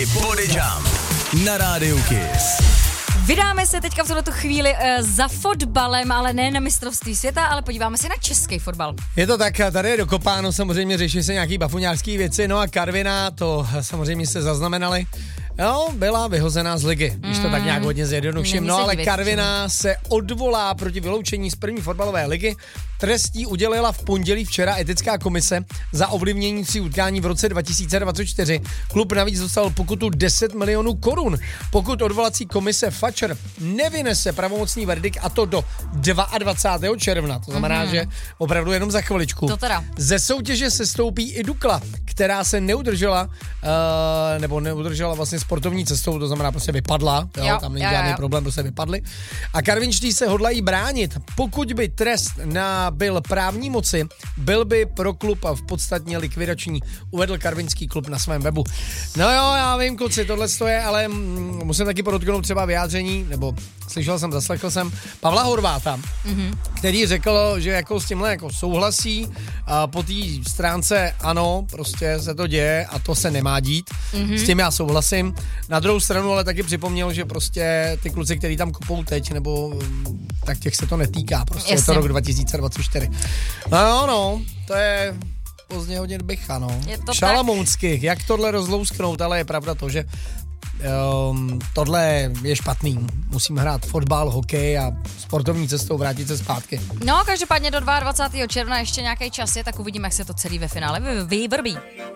Body Jump na rádiu Kiss. Vydáme se teďka v tuto chvíli za fotbalem, ale ne na mistrovství světa, ale podíváme se na český fotbal. Je to tak, tady je dokopáno, samozřejmě řeší se nějaký bafuňářský věci, no a Karviná, to samozřejmě jste zaznamenali, jo, byla vyhozená z ligy, když to tak nějak hodně zjednoduším, no ale Karviná se odvolá proti vyloučení z první fotbalové ligy. Trest jí udělila v pondělí včera etická komise za ovlivnění 3 utkání v roce 2024. Klub navíc dostal pokutu 10 milionů korun. Pokud odvolací komise FAČR nevynese pravomocný verdikt, a to do 22. června, to znamená, že opravdu jenom za chviličku. To teda. Ze soutěže se stoupí i Dukla, která se neudržela vlastně sportovní cestou, to znamená prostě vypadla, jo, tam není žádný problém, prostě vypadli. A karvinští se hodlají bránit. Pokud by trest byl právní moci, byl by pro klub a v podstatě likvidační, uvedl karvinský klub na svém webu. No jo, já vím, kluci, tohle je, ale musím taky podotknout třeba vyjádření, nebo zaslechl jsem Pavla Horváta, který řekl, že jako s tímhle jako souhlasí, a po té stránce ano, prostě se to děje a to se nemá dít. S tím já souhlasím. Na druhou stranu ale taky připomněl, že prostě ty kluci, který tam kopou teď, nebo tak těch se to netýká, prostě je to rok 2024. No, to je pozdě hodně bycha, no. Šalamounsky, jak tohle rozlousknout, ale je pravda to, že tohle je špatný. Musíme hrát fotbal, hokej a sportovní cestou vrátit se zpátky. No, každopádně do 22. června ještě nějaký čas je, tak uvidíme, jak se to celý ve finále vyvrbí.